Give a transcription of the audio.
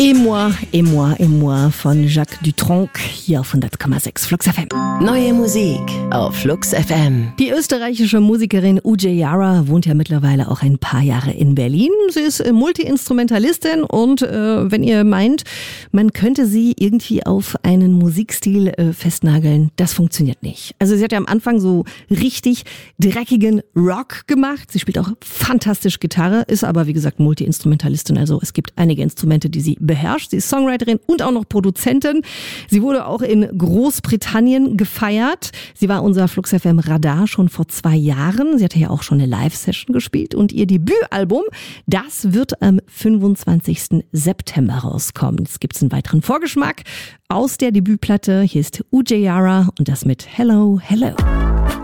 Et moi von Jacques Dutronc hier auf 100,6 Flux FM. Neue Musik auf Flux FM. Die österreichische Musikerin Uje Yara wohnt ja mittlerweile auch ein paar Jahre in Berlin. Sie ist Multi-Instrumentalistin und wenn ihr meint, man könnte sie irgendwie auf einen Musikstil festnageln, das funktioniert nicht. Also sie hat ja am Anfang so richtig dreckigen Rock gemacht. Sie spielt auch fantastisch Gitarre, ist aber wie gesagt Multi-Instrumentalistin. Also es gibt einige Instrumente, die sie beherrscht. Sie ist Songwriterin und auch noch Produzentin. Sie wurde auch in Großbritannien gefeiert. Sie war unser Flux FM Radar schon vor 2 Jahren. Sie hatte ja auch schon eine Live-Session gespielt und ihr Debütalbum, das wird am 25. September rauskommen. Jetzt gibt es einen weiteren Vorgeschmack aus der Debütplatte. Hier ist Uje Yara und das mit Hello, Hello.